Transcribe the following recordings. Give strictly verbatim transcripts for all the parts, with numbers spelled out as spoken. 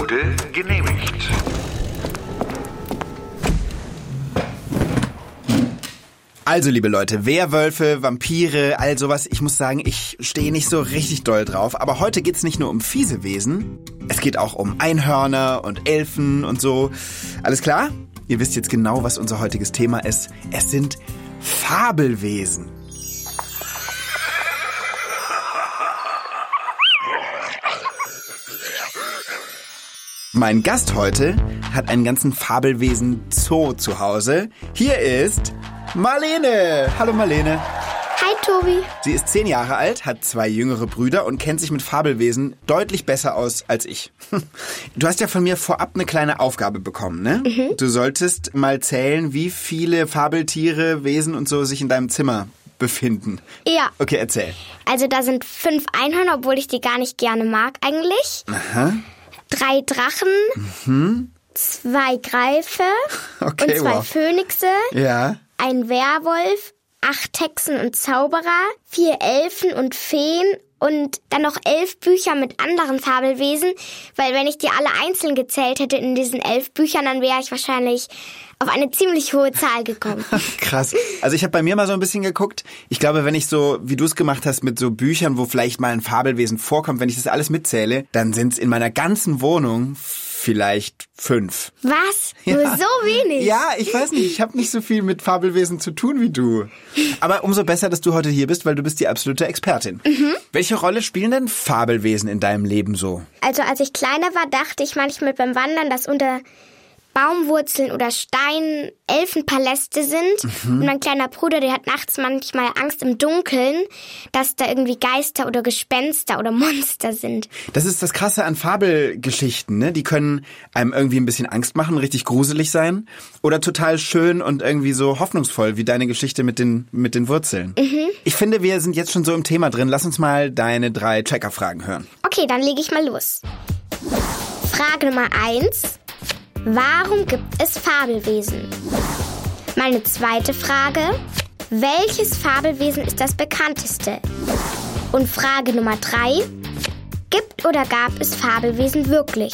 wurde genehmigt. Also, liebe Leute, Werwölfe, Vampire, all sowas, ich muss sagen, ich stehe nicht so richtig doll drauf. Aber heute geht's nicht nur um fiese Wesen, es geht auch um Einhörner und Elfen und so. Alles klar? Ihr wisst jetzt genau, was unser heutiges Thema ist. Es sind Fabelwesen. Mein Gast heute hat einen ganzen Fabelwesen-Zoo zu Hause. Hier ist Marlene. Hallo Marlene. Hi Tobi. Sie ist zehn Jahre alt, hat zwei jüngere Brüder und kennt sich mit Fabelwesen deutlich besser aus als ich. Du hast ja von mir vorab eine kleine Aufgabe bekommen, ne? Mhm. Du solltest mal zählen, wie viele Fabeltiere, Wesen und so sich in deinem Zimmer befinden. Ja. Okay, erzähl. Also da sind fünf Einhörner, obwohl ich die gar nicht gerne mag eigentlich. Aha. Drei Drachen. Mhm. Zwei Greife. Okay, und zwei wow. Phönixe. Ja. Ein Werwolf, acht Hexen und Zauberer, vier Elfen und Feen und dann noch elf Bücher mit anderen Fabelwesen, weil wenn ich die alle einzeln gezählt hätte in diesen elf Büchern, dann wäre ich wahrscheinlich auf eine ziemlich hohe Zahl gekommen. Krass. Also ich habe bei mir mal so ein bisschen geguckt. Ich glaube, wenn ich so, wie du es gemacht hast, mit so Büchern, wo vielleicht mal ein Fabelwesen vorkommt, wenn ich das alles mitzähle, dann sind es in meiner ganzen Wohnung vielleicht fünf. Was? Ja. Nur so wenig? Ja, ich weiß nicht. Ich habe nicht so viel mit Fabelwesen zu tun wie du. Aber umso besser, dass du heute hier bist, weil du bist die absolute Expertin. Mhm. Welche Rolle spielen denn Fabelwesen in deinem Leben so? Also als ich kleiner war, dachte ich manchmal beim Wandern, dass unter Baumwurzeln oder Steinen Elfenpaläste sind. Mhm. Und mein kleiner Bruder, der hat nachts manchmal Angst im Dunkeln, dass da irgendwie Geister oder Gespenster oder Monster sind. Das ist das Krasse an Fabelgeschichten, ne? Die können einem irgendwie ein bisschen Angst machen, richtig gruselig sein oder total schön und irgendwie so hoffnungsvoll, wie deine Geschichte mit den, mit den Wurzeln. Mhm. Ich finde, wir sind jetzt schon so im Thema drin. Lass uns mal deine drei Checker-Fragen hören. Okay, dann lege ich mal los. Frage Nummer eins. Warum gibt es Fabelwesen? Meine zweite Frage. Welches Fabelwesen ist das bekannteste? Und Frage Nummer drei. Gibt oder gab es Fabelwesen wirklich?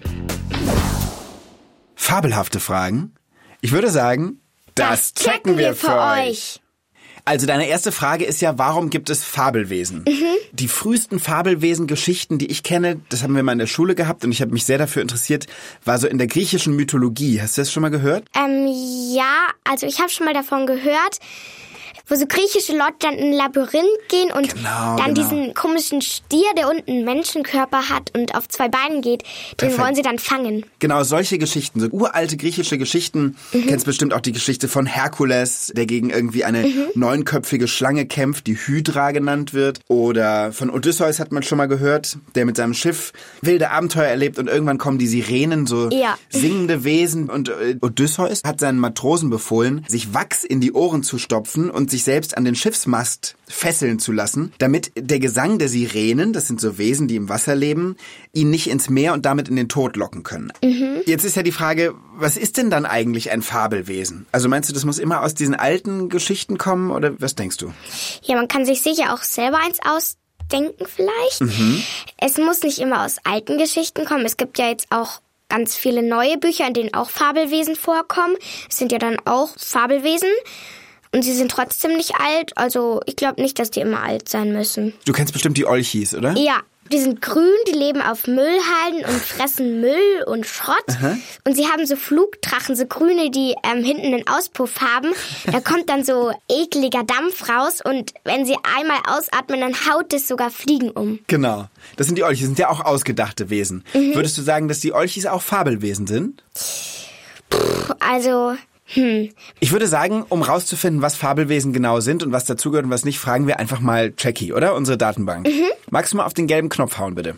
Fabelhafte Fragen? Ich würde sagen, das, das checken wir für euch. Also deine erste Frage ist ja, warum gibt es Fabelwesen? Mhm. Die frühesten Fabelwesen-Geschichten, die ich kenne, das haben wir mal in der Schule gehabt und ich habe mich sehr dafür interessiert, war so in der griechischen Mythologie. Hast du das schon mal gehört? Ähm, ja, also ich habe schon mal davon gehört, wo so griechische Leute dann in ein Labyrinth gehen und genau, dann genau. diesen komischen Stier, der unten einen Menschenkörper hat und auf zwei Beinen geht, den Perfekt. wollen sie dann fangen. Genau, solche Geschichten, so uralte griechische Geschichten. Mhm. Kennst bestimmt auch die Geschichte von Herkules, der gegen irgendwie eine mhm. neunköpfige Schlange kämpft, die Hydra genannt wird. Oder von Odysseus hat man schon mal gehört, der mit seinem Schiff wilde Abenteuer erlebt und irgendwann kommen die Sirenen, so ja. singende Wesen. Und Odysseus hat seinen Matrosen befohlen, sich Wachs in die Ohren zu stopfen und sich selbst an den Schiffsmast fesseln zu lassen, damit der Gesang der Sirenen, das sind so Wesen, die im Wasser leben, ihn nicht ins Meer und damit in den Tod locken können. Mhm. Jetzt ist ja die Frage, was ist denn dann eigentlich ein Fabelwesen? Also meinst du, das muss immer aus diesen alten Geschichten kommen oder was denkst du? Ja, man kann sich sicher auch selber eins ausdenken vielleicht. Mhm. Es muss nicht immer aus alten Geschichten kommen. Es gibt ja jetzt auch ganz viele neue Bücher, in denen auch Fabelwesen vorkommen. Es sind ja dann auch Fabelwesen. Und sie sind trotzdem nicht alt, also ich glaube nicht, dass die immer alt sein müssen. Du kennst bestimmt die Olchis, oder? Ja, die sind grün, die leben auf Müllhalden und fressen Müll und Schrott. Aha. Und sie haben so Flugdrachen, so grüne, die ähm, hinten einen Auspuff haben. Da kommt dann so ekliger Dampf raus und wenn sie einmal ausatmen, dann haut es sogar Fliegen um. Genau, das sind die Olchis, sind ja auch ausgedachte Wesen. Mhm. Würdest du sagen, dass die Olchis auch Fabelwesen sind? Puh, also... Hm. Ich würde sagen, um rauszufinden, was Fabelwesen genau sind und was dazugehört und was nicht, fragen wir einfach mal Jackie, oder? Unsere Datenbank. Mhm. Magst du mal auf den gelben Knopf hauen, bitte?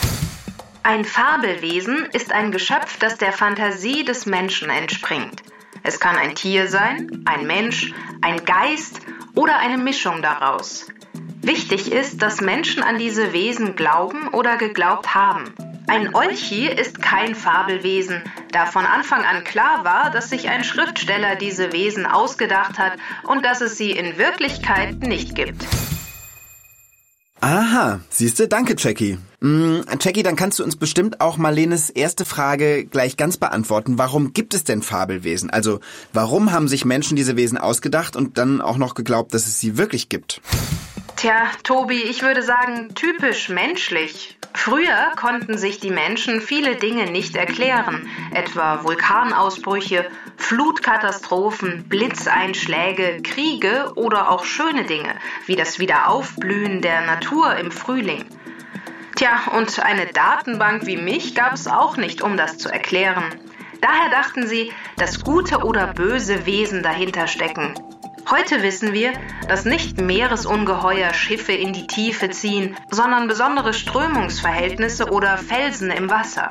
Ein Fabelwesen ist ein Geschöpf, das der Fantasie des Menschen entspringt. Es kann ein Tier sein, ein Mensch, ein Geist oder eine Mischung daraus. Wichtig ist, dass Menschen an diese Wesen glauben oder geglaubt haben. Ein Olchi ist kein Fabelwesen, da von Anfang an klar war, dass sich ein Schriftsteller diese Wesen ausgedacht hat und dass es sie in Wirklichkeit nicht gibt. Aha, siehste, danke Jackie. Mm, Jackie, dann kannst du uns bestimmt auch Marlenes erste Frage gleich ganz beantworten. Warum gibt es denn Fabelwesen? Also, warum haben sich Menschen diese Wesen ausgedacht und dann auch noch geglaubt, dass es sie wirklich gibt? Tja, Tobi, ich würde sagen, typisch menschlich. Früher konnten sich die Menschen viele Dinge nicht erklären, etwa Vulkanausbrüche, Flutkatastrophen, Blitzeinschläge, Kriege oder auch schöne Dinge, wie das Wiederaufblühen der Natur im Frühling. Tja, und eine Datenbank wie mich gab es auch nicht, um das zu erklären. Daher dachten sie, dass gute oder böse Wesen dahinter stecken. Heute wissen wir, dass nicht Meeresungeheuer Schiffe in die Tiefe ziehen, sondern besondere Strömungsverhältnisse oder Felsen im Wasser.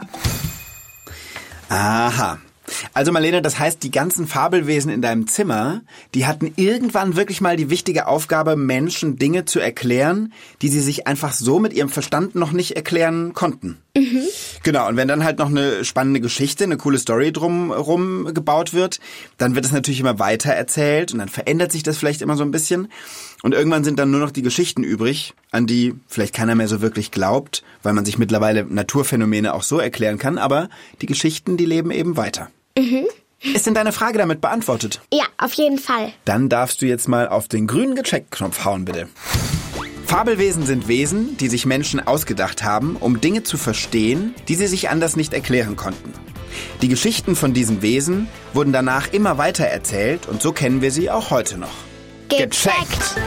Aha. Also Marlene, das heißt, die ganzen Fabelwesen in deinem Zimmer, die hatten irgendwann wirklich mal die wichtige Aufgabe, Menschen Dinge zu erklären, die sie sich einfach so mit ihrem Verstand noch nicht erklären konnten. Mhm. Genau, und wenn dann halt noch eine spannende Geschichte, eine coole Story drumherum gebaut wird, dann wird es natürlich immer weiter erzählt und dann verändert sich das vielleicht immer so ein bisschen. Und irgendwann sind dann nur noch die Geschichten übrig, an die vielleicht keiner mehr so wirklich glaubt, weil man sich mittlerweile Naturphänomene auch so erklären kann, aber die Geschichten, die leben eben weiter. Mhm. Ist denn deine Frage damit beantwortet? Ja, auf jeden Fall. Dann darfst du jetzt mal auf den grünen Gecheckt-Knopf hauen, bitte. Fabelwesen sind Wesen, die sich Menschen ausgedacht haben, um Dinge zu verstehen, die sie sich anders nicht erklären konnten. Die Geschichten von diesen Wesen wurden danach immer weiter erzählt und so kennen wir sie auch heute noch. Gecheckt!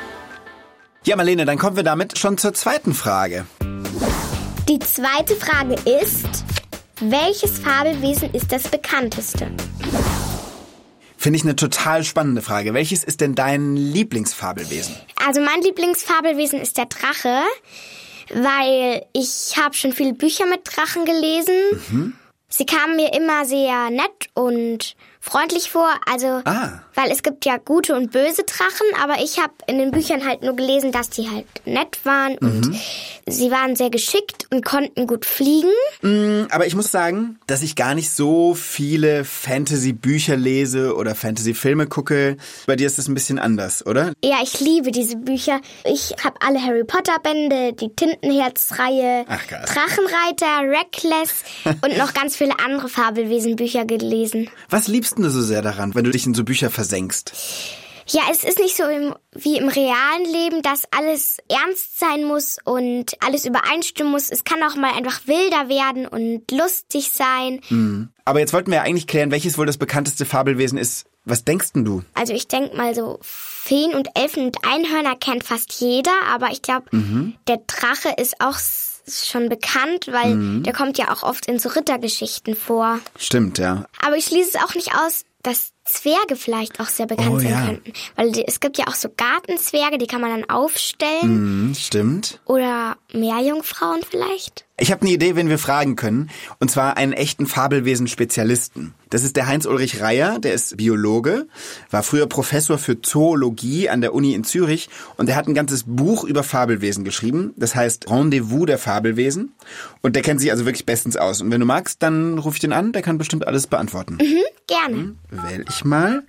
Ja, Marlene, dann kommen wir damit schon zur zweiten Frage. Die zweite Frage ist, welches Fabelwesen ist das bekannteste? Finde ich eine total spannende Frage. Welches ist denn dein Lieblingsfabelwesen? Also mein Lieblingsfabelwesen ist der Drache, weil ich habe schon viele Bücher mit Drachen gelesen. Mhm. Sie kamen mir immer sehr nett und freundlich vor, also ah. weil es gibt ja gute und böse Drachen, aber ich habe in den Büchern halt nur gelesen, dass die halt nett waren mhm. und sie waren sehr geschickt und konnten gut fliegen. Mm, aber ich muss sagen, dass ich gar nicht so viele Fantasy-Bücher lese oder Fantasy-Filme gucke. Bei dir ist das ein bisschen anders, oder? Ja, ich liebe diese Bücher. Ich habe alle Harry Potter-Bände, die Tintenherz-Reihe, Drachenreiter, Reckless und noch ganz viele andere Fabelwesen-Bücher gelesen. Was liebst du so sehr daran, wenn du dich in so Bücher versenkst? Ja, es ist nicht so im, wie im realen Leben, dass alles ernst sein muss und alles übereinstimmen muss. Es kann auch mal einfach wilder werden und lustig sein. Mhm. Aber jetzt wollten wir ja eigentlich klären, welches wohl das bekannteste Fabelwesen ist. Was denkst denn du? Also ich denke mal so, Feen und Elfen und Einhörner kennt fast jeder, aber ich glaube, mhm. der Drache ist auch schon bekannt, weil mhm. der kommt ja auch oft in so Rittergeschichten vor. Stimmt, ja. Aber ich schließe es auch nicht aus, dass Zwerge vielleicht auch sehr bekannt oh, sein ja. könnten. Weil die, es gibt ja auch so Gartenzwerge, die kann man dann aufstellen. Mhm, stimmt. Oder Meerjungfrauen vielleicht. Ich habe eine Idee, wen wir fragen können. Und zwar einen echten Fabelwesen-Spezialisten. Das ist der Heinz-Ulrich Reyer, der ist Biologe, war früher Professor für Zoologie an der Uni in Zürich und der hat ein ganzes Buch über Fabelwesen geschrieben. Das heißt Rendezvous der Fabelwesen. Und der kennt sich also wirklich bestens aus. Und wenn du magst, dann ruf ich den an, der kann bestimmt alles beantworten. Mhm, gerne. Hm, wähl ich mal.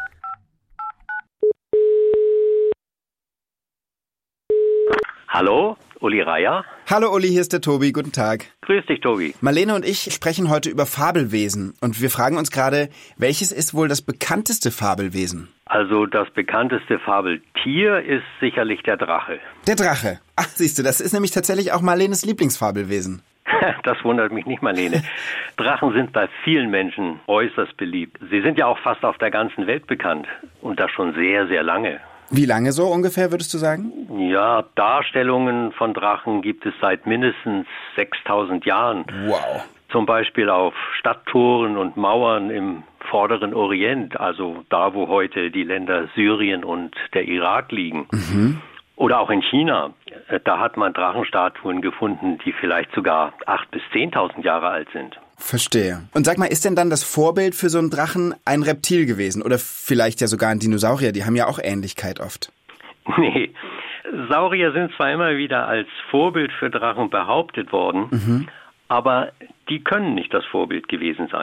Hallo, Uli Reyer. Hallo Uli, hier ist der Tobi, guten Tag. Grüß dich, Tobi. Marlene und ich sprechen heute über Fabelwesen und wir fragen uns gerade, welches ist wohl das bekannteste Fabelwesen? Also das bekannteste Fabeltier ist sicherlich der Drache. Der Drache. Ach, siehst du, das ist nämlich tatsächlich auch Marlenes Lieblingsfabelwesen. Das wundert mich nicht, Marlene. Drachen sind bei vielen Menschen äußerst beliebt. Sie sind ja auch fast auf der ganzen Welt bekannt und das schon sehr, sehr lange. Wie lange so ungefähr, würdest du sagen? Ja, Darstellungen von Drachen gibt es seit mindestens sechstausend Jahren. Wow. Zum Beispiel auf Stadttoren und Mauern im vorderen Orient, also da, wo heute die Länder Syrien und der Irak liegen. Mhm. Oder auch in China. Da hat man Drachenstatuen gefunden, die vielleicht sogar achttausend bis zehntausend Jahre alt sind. Verstehe. Und sag mal, ist denn dann das Vorbild für so einen Drachen ein Reptil gewesen? Oder vielleicht ja sogar ein Dinosaurier? Die haben ja auch Ähnlichkeit oft. Nee, Saurier sind zwar immer wieder als Vorbild für Drachen behauptet worden, mhm. aber die können nicht das Vorbild gewesen sein.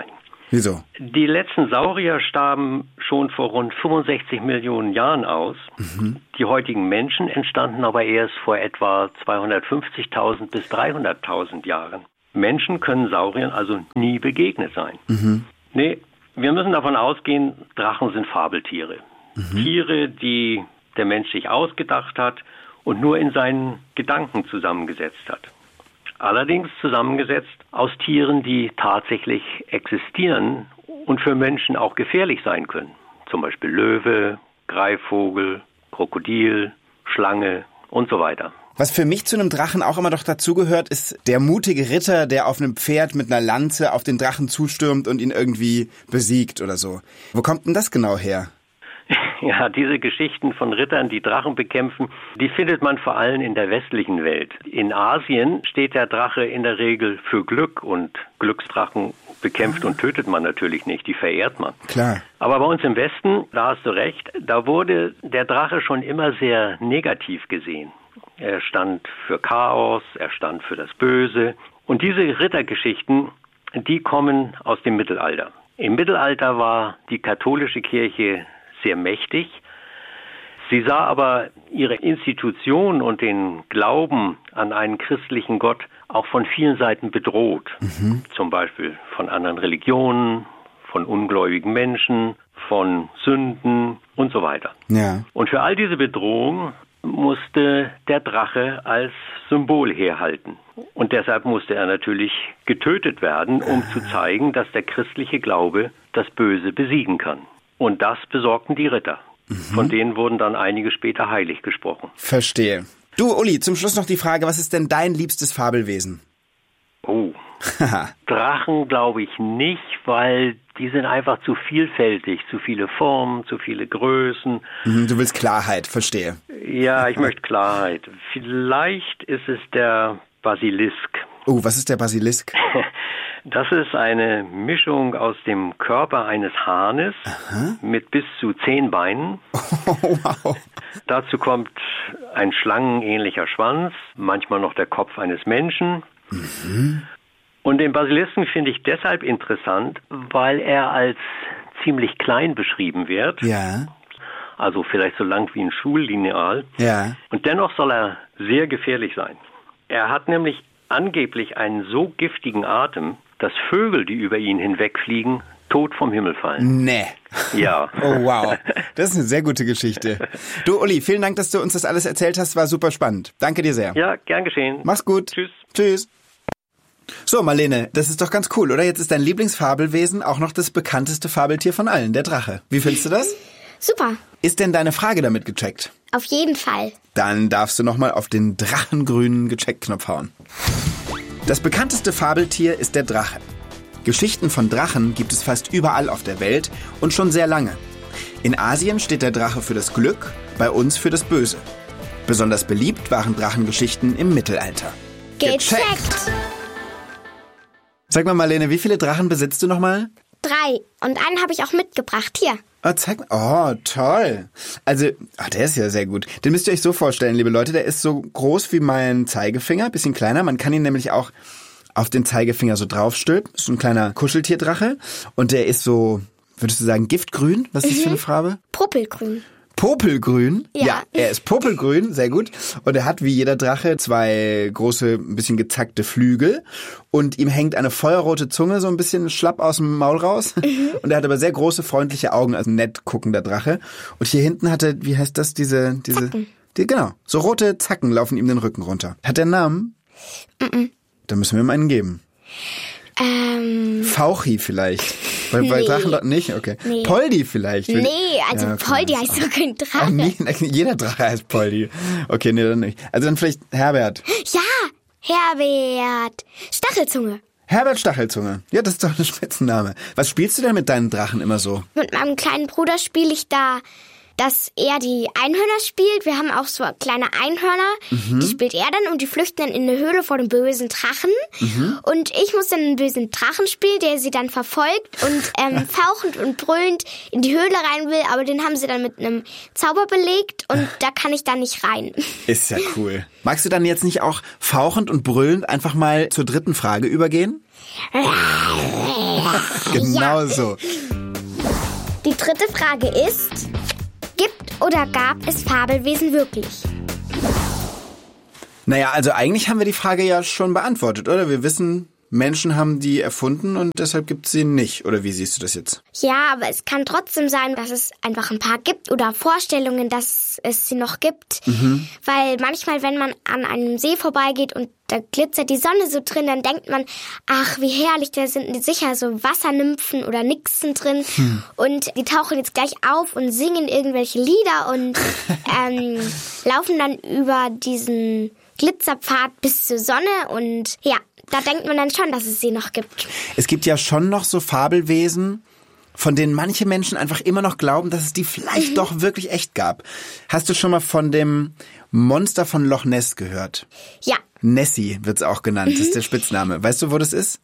Wieso? Die letzten Saurier starben schon vor rund fünfundsechzig Millionen Jahren aus. Mhm. Die heutigen Menschen entstanden aber erst vor etwa zweihundertfünfzigtausend bis dreihunderttausend Jahren. Menschen können Sauriern also nie begegnet sein. Mhm. Nee, wir müssen davon ausgehen, Drachen sind Fabeltiere. Mhm. Tiere, die der Mensch sich ausgedacht hat und nur in seinen Gedanken zusammengesetzt hat. Allerdings zusammengesetzt aus Tieren, die tatsächlich existieren und für Menschen auch gefährlich sein können. Zum Beispiel Löwe, Greifvogel, Krokodil, Schlange und so weiter. Was für mich zu einem Drachen auch immer doch dazugehört, ist der mutige Ritter, der auf einem Pferd mit einer Lanze auf den Drachen zustürmt und ihn irgendwie besiegt oder so. Wo kommt denn das genau her? Ja, diese Geschichten von Rittern, die Drachen bekämpfen, die findet man vor allem in der westlichen Welt. In Asien steht der Drache in der Regel für Glück und Glücksdrachen bekämpft und tötet man natürlich nicht, die verehrt man. Klar. Aber bei uns im Westen, da hast du recht, da wurde der Drache schon immer sehr negativ gesehen. Er stand für Chaos, er stand für das Böse. Und diese Rittergeschichten, die kommen aus dem Mittelalter. Im Mittelalter war die katholische Kirche sehr mächtig. Sie sah aber ihre Institution und den Glauben an einen christlichen Gott auch von vielen Seiten bedroht. Mhm. Zum Beispiel von anderen Religionen, von ungläubigen Menschen, von Sünden und so weiter. Ja. Und für all diese Bedrohungen musste der Drache als Symbol herhalten. Und deshalb musste er natürlich getötet werden, um zu zeigen, dass der christliche Glaube das Böse besiegen kann. Und das besorgten die Ritter. Mhm. Von denen wurden dann einige später heilig gesprochen. Verstehe. Du, Uli, zum Schluss noch die Frage, was ist denn dein liebstes Fabelwesen? Oh, Drachen glaube ich nicht, weil die sind einfach zu vielfältig, zu viele Formen, zu viele Größen. Mhm, du willst Klarheit, verstehe. Ja, ich möchte Klarheit. Vielleicht ist es der Basilisk. Oh, was ist der Basilisk? Das ist eine Mischung aus dem Körper eines Hahnes. Aha. Mit bis zu zehn Beinen. Oh, wow. Dazu kommt ein schlangenähnlicher Schwanz, manchmal noch der Kopf eines Menschen. Mhm. Und den Basilisken finde ich deshalb interessant, weil er als ziemlich klein beschrieben wird. Ja. Also vielleicht so lang wie ein Schullineal. Ja. Und dennoch soll er sehr gefährlich sein. Er hat nämlich angeblich einen so giftigen Atem, dass Vögel, die über ihn hinwegfliegen, tot vom Himmel fallen. Nee. Ja. Oh, wow. Das ist eine sehr gute Geschichte. Du, Uli, vielen Dank, dass du uns das alles erzählt hast. War super spannend. Danke dir sehr. Ja, gern geschehen. Mach's gut. Tschüss. Tschüss. So, Marlene, das ist doch ganz cool, oder? Jetzt ist dein Lieblingsfabelwesen auch noch das bekannteste Fabeltier von allen, der Drache. Wie findest du das? Super. Ist denn deine Frage damit gecheckt? Auf jeden Fall. Dann darfst du nochmal auf den drachengrünen Gecheckt-Knopf hauen. Das bekannteste Fabeltier ist der Drache. Geschichten von Drachen gibt es fast überall auf der Welt und schon sehr lange. In Asien steht der Drache für das Glück, bei uns für das Böse. Besonders beliebt waren Drachengeschichten im Mittelalter. Gecheckt! Sag mal, Marlene, wie viele Drachen besitzt du nochmal? Drei. Und einen habe ich auch mitgebracht. Hier. Oh, zeig mal. Oh, toll. Also, oh, der ist ja sehr gut. Den müsst ihr euch so vorstellen, liebe Leute. Der ist so groß wie mein Zeigefinger, bisschen kleiner. Man kann ihn nämlich auch auf den Zeigefinger so draufstülpen. Ist so ein kleiner Kuscheltierdrache. Und der ist so, würdest du sagen, giftgrün? Was ist mhm. das für eine Farbe? Popelgrün. Popelgrün? Ja. Ja, er ist popelgrün, sehr gut. Und er hat wie jeder Drache zwei große, ein bisschen gezackte Flügel. Und ihm hängt eine feuerrote Zunge so ein bisschen schlapp aus dem Maul raus. Mhm. Und er hat aber sehr große, freundliche Augen, also nett guckender Drache. Und hier hinten hat er, wie heißt das, diese, diese, Zacken. Die, genau, so rote Zacken laufen ihm den Rücken runter. Hat der einen Namen? Mhm. Da müssen wir ihm einen geben. Ähm. Fauchi vielleicht. Bei, nee. bei Drachen nicht? Okay. Nee. Poldi vielleicht. Nee, also ja, okay. Poldi heißt doch kein Drache. Ach, nee, jeder Drache heißt Poldi. Okay, nee, dann nicht. Also dann vielleicht Herbert. Ja, Herbert. Stachelzunge. Herbert Stachelzunge. Ja, das ist doch ein Spitzenname. Was spielst du denn mit deinen Drachen immer so? Mit meinem kleinen Bruder spiele ich da, dass er die Einhörner spielt. Wir haben auch so kleine Einhörner. Mhm. Die spielt er dann und die flüchten dann in eine Höhle vor dem bösen Drachen. Mhm. Und ich muss dann einen bösen Drachen spielen, der sie dann verfolgt und ähm, fauchend und brüllend in die Höhle rein will. Aber den haben sie dann mit einem Zauber belegt und da kann ich dann nicht rein. Ist ja cool. Magst du dann jetzt nicht auch fauchend und brüllend einfach mal zur dritten Frage übergehen? Genau ja. so. Die dritte Frage ist, gibt oder gab es Fabelwesen wirklich? Naja, also eigentlich haben wir die Frage ja schon beantwortet, oder? Wir wissen, Menschen haben die erfunden und deshalb gibt es sie nicht. Oder wie siehst du das jetzt? Ja, aber es kann trotzdem sein, dass es einfach ein paar gibt oder Vorstellungen, dass es sie noch gibt. Mhm. Weil manchmal, wenn man an einem See vorbeigeht und da glitzert die Sonne so drin, dann denkt man, ach, wie herrlich, da sind sicher so Wassernymphen oder Nixen drin. Hm. Und die tauchen jetzt gleich auf und singen irgendwelche Lieder und ähm, laufen dann über diesen Glitzerpfad bis zur Sonne und ja, da denkt man dann schon, dass es sie noch gibt. Es gibt ja schon noch so Fabelwesen, von denen manche Menschen einfach immer noch glauben, dass es die vielleicht mhm. doch wirklich echt gab. Hast du schon mal von dem Monster von Loch Ness gehört? Ja. Nessie wird's auch genannt, das ist der Spitzname. Weißt du, wo das ist?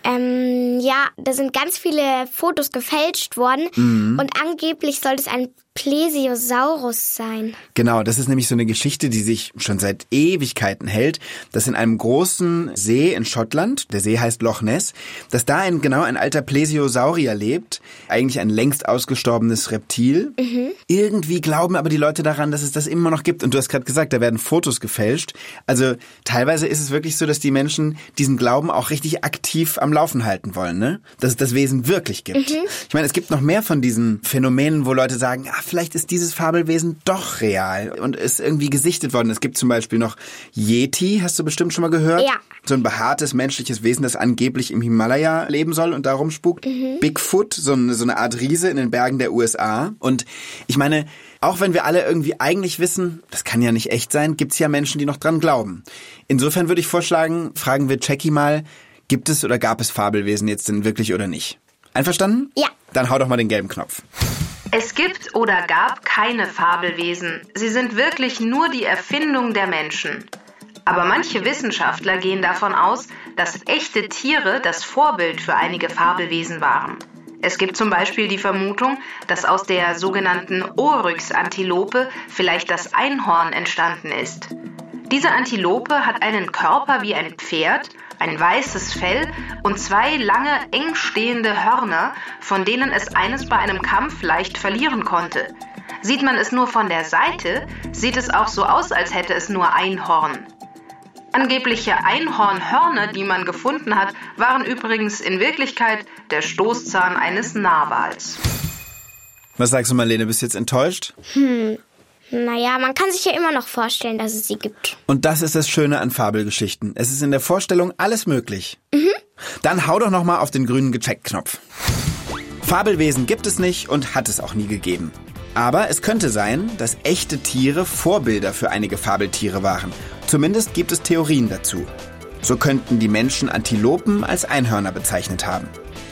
Ähm, ja, da sind ganz viele Fotos gefälscht worden mhm. und angeblich soll es ein Plesiosaurus sein. Genau, das ist nämlich so eine Geschichte, die sich schon seit Ewigkeiten hält, dass in einem großen See in Schottland, der See heißt Loch Ness, dass da ein genau ein alter Plesiosaurier lebt, eigentlich ein längst ausgestorbenes Reptil. Mhm. Irgendwie glauben aber die Leute daran, dass es das immer noch gibt. Und du hast gerade gesagt, da werden Fotos gefälscht. Also teilweise ist es wirklich so, dass die Menschen diesen Glauben auch richtig aktiv am Laufen halten wollen, ne? Dass es das Wesen wirklich gibt. Mhm. Ich meine, es gibt noch mehr von diesen Phänomenen, wo Leute sagen, ah, vielleicht ist dieses Fabelwesen doch real und ist irgendwie gesichtet worden. Es gibt zum Beispiel noch Yeti, hast du bestimmt schon mal gehört? Ja. So ein behaartes menschliches Wesen, das angeblich im Himalaya leben soll und da rumspukt. Mhm. Bigfoot, so eine, so eine Art Riese in den Bergen der U S A. Und ich meine, auch wenn wir alle irgendwie eigentlich wissen, das kann ja nicht echt sein, gibt's ja Menschen, die noch dran glauben. Insofern würde ich vorschlagen, fragen wir Jackie mal, gibt es oder gab es Fabelwesen jetzt denn wirklich oder nicht? Einverstanden? Ja. Dann hau doch mal den gelben Knopf. Es gibt oder gab keine Fabelwesen. Sie sind wirklich nur die Erfindung der Menschen. Aber manche Wissenschaftler gehen davon aus, dass echte Tiere das Vorbild für einige Fabelwesen waren. Es gibt zum Beispiel die Vermutung, dass aus der sogenannten Oryx-Antilope vielleicht das Einhorn entstanden ist. Diese Antilope hat einen Körper wie ein Pferd, ein weißes Fell und zwei lange, eng stehende Hörner, von denen es eines bei einem Kampf leicht verlieren konnte. Sieht man es nur von der Seite, sieht es auch so aus, als hätte es nur ein Horn. Angebliche Einhornhörner, die man gefunden hat, waren übrigens in Wirklichkeit der Stoßzahn eines Narwals. Was sagst du, Marlene, bist du jetzt enttäuscht? Hm. Naja, man kann sich ja immer noch vorstellen, dass es sie gibt. Und das ist das Schöne an Fabelgeschichten. Es ist in der Vorstellung alles möglich. Mhm. Dann hau doch nochmal auf den grünen Gecheckt-Knopf. Fabelwesen gibt es nicht und hat es auch nie gegeben. Aber es könnte sein, dass echte Tiere Vorbilder für einige Fabeltiere waren. Zumindest gibt es Theorien dazu. So könnten die Menschen Antilopen als Einhörner bezeichnet haben.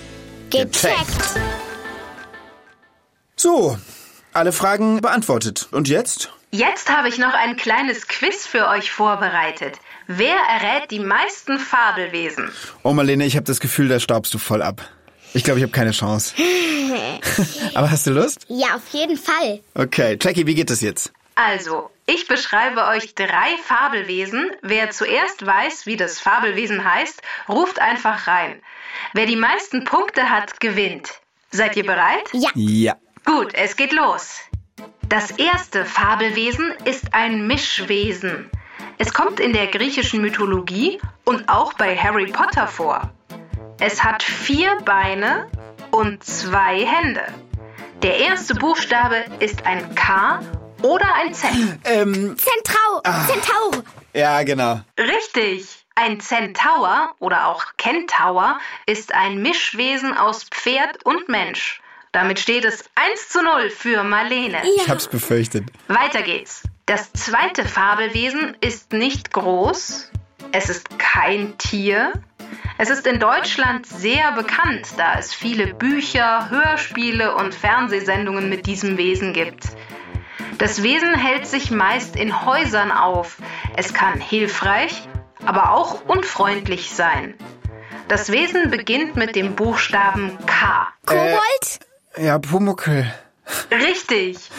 Gecheckt! So, alle Fragen beantwortet. Und jetzt? Jetzt habe ich noch ein kleines Quiz für euch vorbereitet. Wer errät die meisten Fabelwesen? Oh Marlene, ich habe das Gefühl, da staubst du voll ab. Ich glaube, ich habe keine Chance. Aber hast du Lust? Ja, auf jeden Fall. Okay, Jackie, wie geht das jetzt? Also, ich beschreibe euch drei Fabelwesen. Wer zuerst weiß, wie das Fabelwesen heißt, ruft einfach rein. Wer die meisten Punkte hat, gewinnt. Seid ihr bereit? Ja. Ja. Gut, es geht los. Das erste Fabelwesen ist ein Mischwesen. Es kommt in der griechischen Mythologie und auch bei Harry Potter vor. Es hat vier Beine und zwei Hände. Der erste Buchstabe ist ein K oder ein Z. Ähm. Zentau. Ah. Zentaur. Ja, genau. Richtig. Ein Zentaur oder auch Kentaur ist ein Mischwesen aus Pferd und Mensch. Damit steht es eins zu null für Marlene. Ja. Ich hab's befürchtet. Weiter geht's. Das zweite Fabelwesen ist nicht groß. Es ist kein Tier. Es ist in Deutschland sehr bekannt, da es viele Bücher, Hörspiele und Fernsehsendungen mit diesem Wesen gibt. Das Wesen hält sich meist in Häusern auf. Es kann hilfreich, aber auch unfreundlich sein. Das Wesen beginnt mit dem Buchstaben K. Kobold? Äh, ja, Pumuckl. Richtig.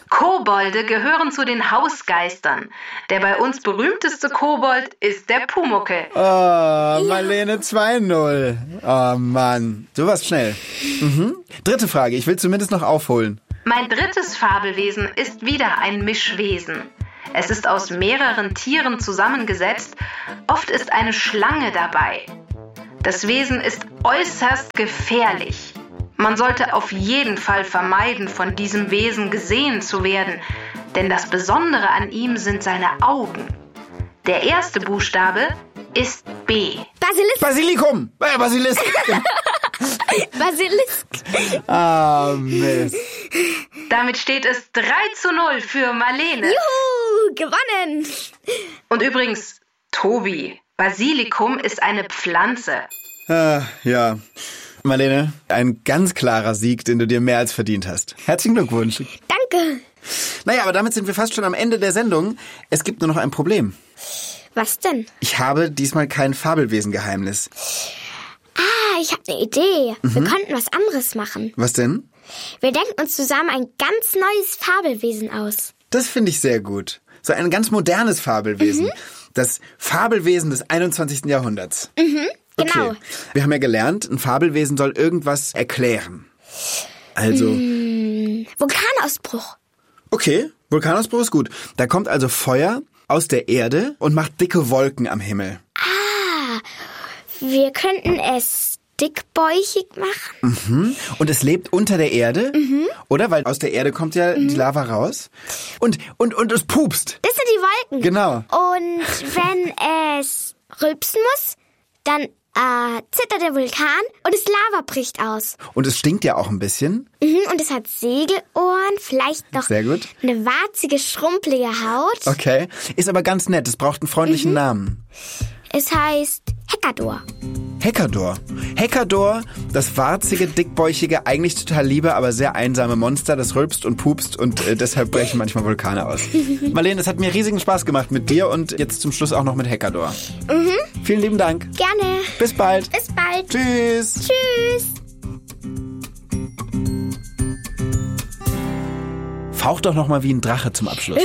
Kobolde gehören zu den Hausgeistern. Der bei uns berühmteste Kobold ist der Pumuckl. Oh, Marlene zwei null. Oh Mann, du warst schnell. Mhm. Dritte Frage, ich will zumindest noch aufholen. Mein drittes Fabelwesen ist wieder ein Mischwesen. Es ist aus mehreren Tieren zusammengesetzt. Oft ist eine Schlange dabei. Das Wesen ist äußerst gefährlich. Man sollte auf jeden Fall vermeiden, von diesem Wesen gesehen zu werden, denn das Besondere an ihm sind seine Augen. Der erste Buchstabe ist B. Basilisk. Basilikum. Äh, Basilisk. Basilisk. Ah, Mist. Damit steht es drei zu null für Marlene. Juhu, gewonnen. Und übrigens, Tobi, Basilikum ist eine Pflanze. Ah, ja. Marlene, ein ganz klarer Sieg, den du dir mehr als verdient hast. Herzlichen Glückwunsch. Danke. Naja, aber damit sind wir fast schon am Ende der Sendung. Es gibt nur noch ein Problem. Was denn? Ich habe diesmal kein Fabelwesen-Geheimnis. Ah, ich habe eine Idee. Mhm. Wir könnten was anderes machen. Was denn? Wir denken uns zusammen ein ganz neues Fabelwesen aus. Das finde ich sehr gut. So ein ganz modernes Fabelwesen. Mhm. Das Fabelwesen des einundzwanzigsten Jahrhunderts. Mhm. Genau. Okay. Wir haben ja gelernt, ein Fabelwesen soll irgendwas erklären. Also... Mmh, Vulkanausbruch. Okay, Vulkanausbruch ist gut. Da kommt also Feuer aus der Erde und macht dicke Wolken am Himmel. Ah, wir könnten es dickbäuchig machen. Mhm. Und es lebt unter der Erde, mhm. oder? Weil aus der Erde kommt ja mhm. die Lava raus. Und, und, und es pupst. Das sind die Wolken. Genau. Und wenn es rülpsen muss, dann... Äh, zittert der Vulkan und das Lava bricht aus. Und es stinkt ja auch ein bisschen. Mhm, und es hat Segelohren, vielleicht noch Sehr gut. eine warzige, schrumpelige Haut. Okay, ist aber ganz nett, es braucht einen freundlichen mhm. Namen. Es heißt Heckador. Heckador. Heckador, das warzige, dickbäuchige, eigentlich total liebe, aber sehr einsame Monster, das rülpst und pupst und äh, deshalb brechen manchmal Vulkane aus. Marlene, es hat mir riesigen Spaß gemacht mit dir und jetzt zum Schluss auch noch mit Heckador. Mhm. Vielen lieben Dank. Gerne. Bis bald. Bis bald. Tschüss. Tschüss. Fauch doch noch mal wie ein Drache zum Abschluss.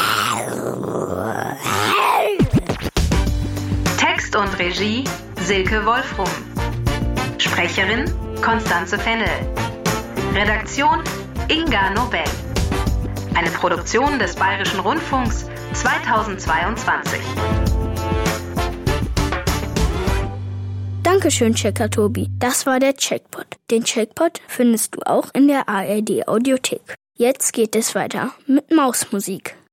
Text und Regie Silke Wolfrum. Sprecherin Konstanze Fennel. Redaktion Inga Nobel. Eine Produktion des Bayerischen Rundfunks zweitausendzweiundzwanzig. Dankeschön, Checker Tobi. Das war der Checkpot. Den Checkpot findest du auch in der A R D Audiothek. Jetzt geht es weiter mit Mausmusik.